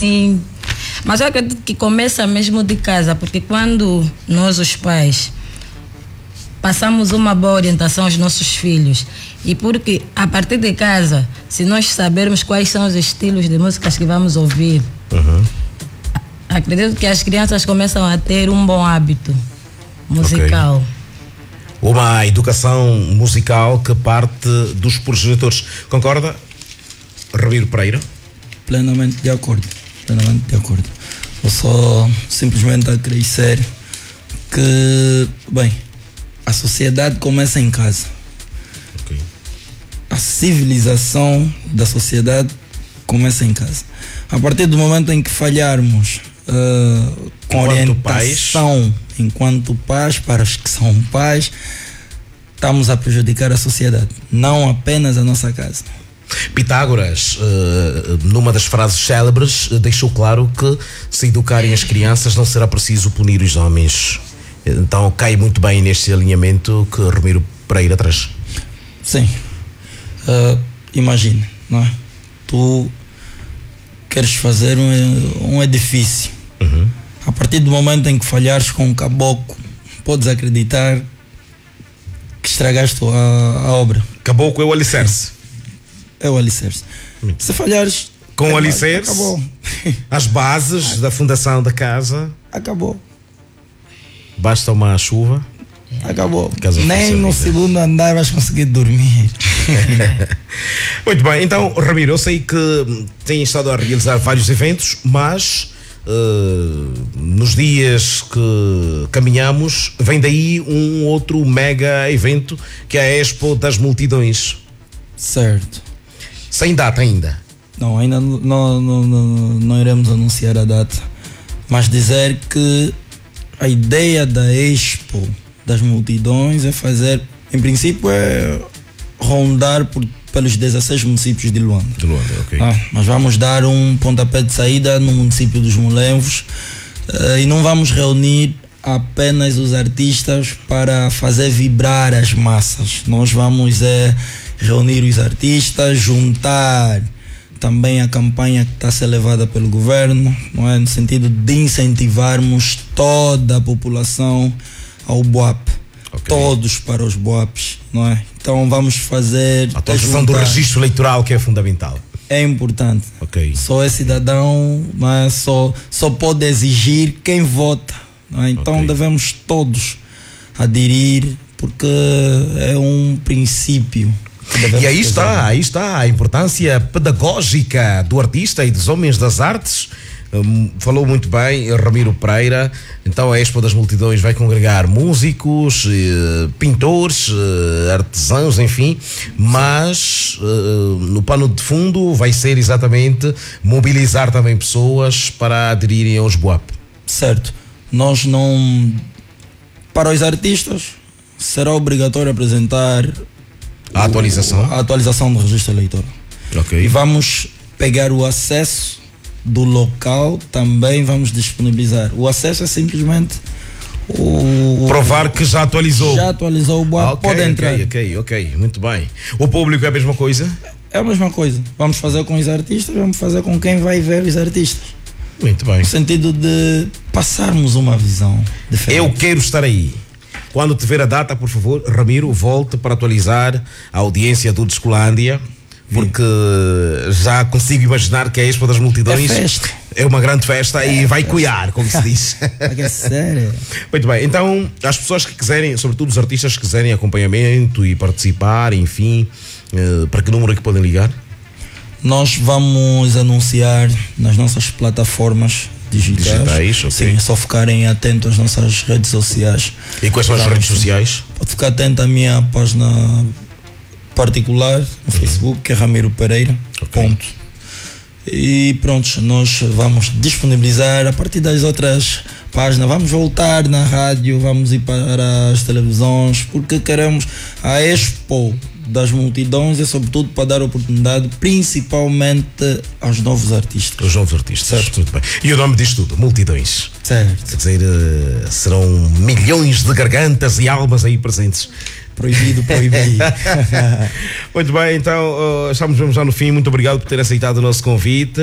assim. Mas eu acredito que começa mesmo de casa, porque quando nós, os pais, passamos uma boa orientação aos nossos filhos, e porque a partir de casa, se nós sabermos quais são os estilos de músicas que vamos ouvir, acredito que as crianças começam a ter um bom hábito musical. Uma educação musical que parte dos progenitores. Concorda, Ramiro Pereira? Plenamente de acordo. Eu só simplesmente a crescer que, bem, a sociedade começa em casa. A civilização da sociedade começa em casa. A partir do momento em que falharmos com orientação enquanto pais, para os que são pais, estamos a prejudicar a sociedade, não apenas a nossa casa. Pitágoras, numa das frases célebres, deixou claro que se educarem as crianças não será preciso punir os homens. Então cai muito bem neste alinhamento que Ramiro Pereira traz. Sim. Imagina, não é? Tu queres fazer um edifício. A partir do momento em que falhares com um caboclo, podes acreditar que estragaste a obra. Caboclo é o alicerce. É o alicerce. Se falhares com o alicerce, acabou. As bases da fundação da casa, acabou. Basta uma chuva, acabou. Nem no segundo andar vais conseguir dormir. Muito bem, então, Ramiro, eu sei que tem estado a realizar vários eventos, mas nos dias que caminhamos, vem daí um outro mega evento, que é a Expo das Multidões. Certo. Sem data ainda? Não, ainda não iremos anunciar a data, mas dizer que a ideia da Expo das Multidões é fazer, em princípio, é rondar pelos 16 municípios de Luanda. Ok. Nós vamos dar um pontapé de saída no município dos Molevos e não vamos reunir apenas os artistas para fazer vibrar as massas. Nós vamos reunir os artistas, juntar também a campanha que está a ser levada pelo governo, não é? No sentido de incentivarmos toda a população ao BOAP. Todos para os BOAPs, não é? Então vamos fazer a atualização do registro eleitoral, que é fundamental. É importante. Só é cidadão, não é? Só pode exigir quem vota, não é? Então devemos todos aderir, porque é um princípio. E aí está a importância pedagógica do artista e dos homens das artes. Falou muito bem Ramiro Pereira. Então a Expo das Multidões vai congregar músicos, pintores, artesãos, enfim, mas no pano de fundo vai ser exatamente mobilizar também pessoas para aderirem aos BOAP. Certo. Nós não... Para os artistas será obrigatório apresentar a atualização do registro eleitoral. E vamos pegar o acesso do local, também vamos disponibilizar. O acesso é simplesmente provar que já atualizou. Já atualizou o BOAP, pode entrar. Ok, muito bem. O público é a mesma coisa? É a mesma coisa. Vamos fazer com os artistas, vamos fazer com quem vai ver os artistas. Muito bem. No sentido de passarmos uma visão diferente. Eu quero estar aí. Quando tiver a data, por favor, Ramiro, volte para atualizar a audiência do Descolândia, porque já consigo imaginar que a Expo das Multidões é uma grande festa e vai coiar, como se diz. É sério. Muito bem, então as pessoas que quiserem, sobretudo os artistas que quiserem acompanhamento e participar, enfim, para que número é que podem ligar? Nós vamos anunciar nas nossas plataformas digitais. Sim, é só ficarem atentos às nossas redes sociais. E quais são as redes sociais? Pode ficar atento à minha página particular no Facebook, que é Ramiro Pereira. Ponto. E pronto, nós vamos disponibilizar a partir das outras páginas. Vamos voltar na rádio, vamos ir para as televisões, porque queremos a Expo das Multidões é sobretudo para dar oportunidade principalmente aos novos artistas. Os novos artistas, certo. Muito bem. E o nome diz tudo, Multidões. Certo. Quer dizer, serão milhões de gargantas e almas aí presentes. Proibido. Muito bem, então estamos já no fim. Muito obrigado por ter aceitado o nosso convite.